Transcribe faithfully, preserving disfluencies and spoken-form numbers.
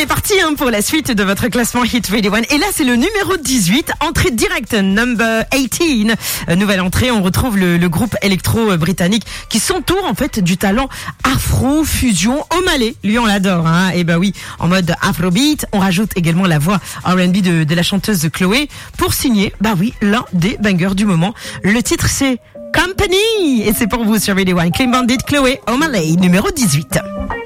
parti hein, pour la suite de votre classement Hit Radio One. Et là, c'est le numéro dix-huit, entrée directe, number eighteen. Euh, nouvelle entrée, on retrouve le, le groupe électro-britannique qui s'entoure en fait du talent afro-fusion Omalé. Lui, on l'adore. Hein. Et ben oui, en mode afrobeat, on rajoute également la voix R and B de, de la chanteuse Chloé pour signer, bah oui, l'un des bangers du moment. Le titre, c'est Company. Et c'est pour vous sur Radio One. Clean Bandit, Chloé, Omalé, numéro dix-huit.